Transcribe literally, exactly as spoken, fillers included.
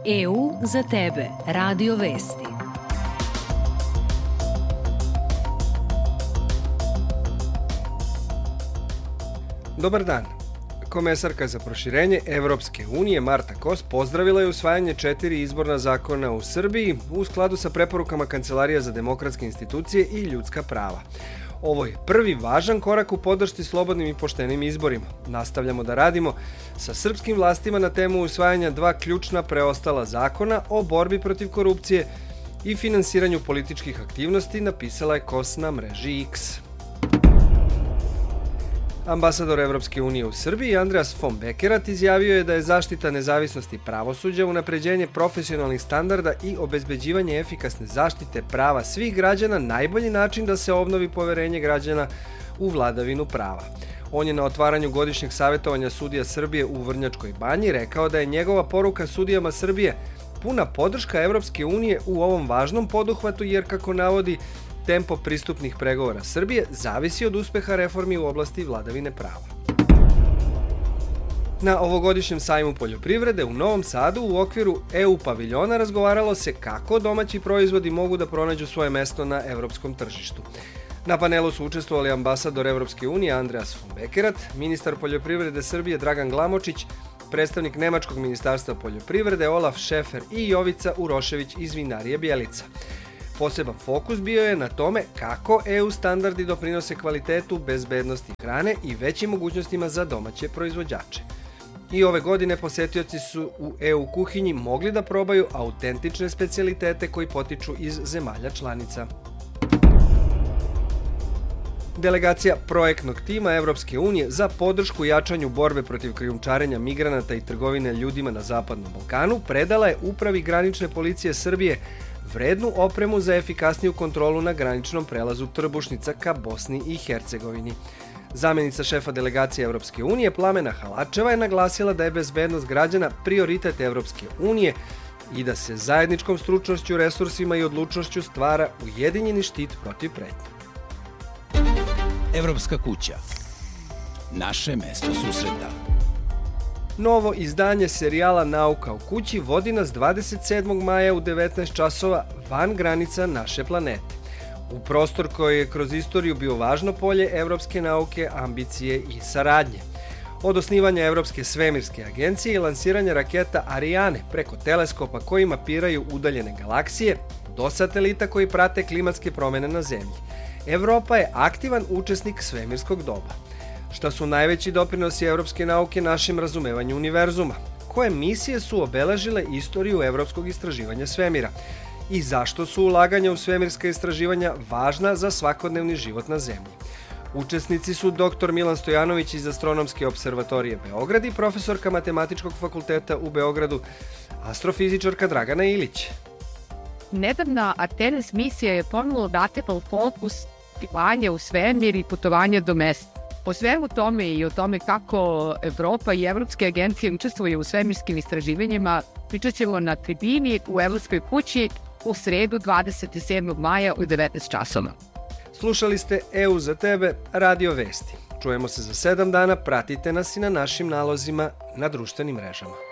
E U za tebe. Radio Vesti. Dobar dan. Komesarka za proširenje Evropske unije Marta Kos pozdravila je usvajanje četiri izborna zakona u Srbiji u skladu sa preporukama Kancelarija za demokratske institucije i ljudska prava. Ovo je prvi važan korak u podršci slobodnim i poštenim izborima. Nastavljamo da radimo sa srpskim vlastima na temu usvajanja dva ključna preostala zakona o borbi protiv korupcije i finansiranju političkih aktivnosti, napisala je Kos na mreži X. Ambasador Evropske unije u Srbiji Andreas von Bekerat izjavio je da je zaštita nezavisnosti pravosuđa, unapređenje profesionalnih standarda i obezbeđivanje efikasne zaštite prava svih građana najbolji način da se obnovi poverenje građana u vladavinu prava. On je na otvaranju godišnjeg savjetovanja sudija Srbije u Vrnjačkoj Banji rekao da je njegova poruka sudijama Srbije puna podrška Evropske unije u ovom važnom poduhvatu jer, kako navodi, tempo pristupnih pregovora Srbije zavisi od uspeha reformi u oblasti vladavine prava. Na ovogodišnjem sajmu poljoprivrede u Novom Sadu u okviru E U paviljona razgovaralo se kako domaći proizvodi mogu da pronađu svoje mesto na evropskom tržištu. Na panelu su učestvovali ambasador Evropske unije Andreas von Bekerat, ministar poljoprivrede Srbije Dragan Glamočić, predstavnik Nemačkog ministarstva poljoprivrede Olaf Šefer i Jovica Urošević iz vinarije Bjelica. Poseban fokus bio je na tome kako E U standardi doprinose kvalitetu, bezbednosti hrane i većim mogućnostima za domaće proizvođače. I ove godine posetioci su u E U kuhinji mogli da probaju autentične specijalitete koji potiču iz zemalja članica. Delegacija projektnog tima Evropske unije za podršku jačanju borbe protiv krijumčarenja migranata i trgovine ljudima na Zapadnom Balkanu predala je Upravi granične policije Srbije vrednu opremu za efikasniju kontrolu na graničnom prelazu Trbušnica ka Bosni i Hercegovini. Zamenica šefa delegacije Evropske unije Plamena Halačeva je naglasila da je bezbednost građana prioritet Evropske unije i da se zajedničkom stručnošću, resursima i odlučnošću stvara ujedinjeni štit protiv pretnje. Evropska kuća. Naše mesto susreta. Novo izdanje serijala Nauka u kući vodi nas dvadeset sedmog maja u devetnaest časova van granica naše planete. U prostor koji je kroz istoriju bio važno polje evropske nauke, ambicije i saradnje. Od osnivanja Evropske svemirske agencije i lansiranja raketa Ariane preko teleskopa koji mapiraju udaljene galaksije do satelita koji prate klimatske promene na Zemlji. Evropa je aktivan učesnik svemirskog doba. Šta su najveći doprinosi evropske nauke našem razumevanju univerzuma? Koje misije su obeležile istoriju evropskog istraživanja svemira? I zašto su ulaganja u svemirska istraživanja važna za svakodnevni život na Zemlji? Učesnici su doktor Milan Stojanović iz Astronomske observatorije Beograd i profesorka Matematičkog fakulteta u Beogradu, astrofizičarka Dragana Ilić. Nedavna Artemis misija je ponovno datila fokus putovanja u svemir i putovanja do mesta. O svemu tome i o tome kako Evropa i evropske agencije učestvuju u svemirskim istraživanjima pričat ćemo na tribini u Evropskoj kući u sredu dvadeset sedmog maja u devetnaest časova. Slušali ste E U za tebe, Radio Vesti. Čujemo se za sedam dana, pratite nas i na našim nalozima na društvenim mrežama.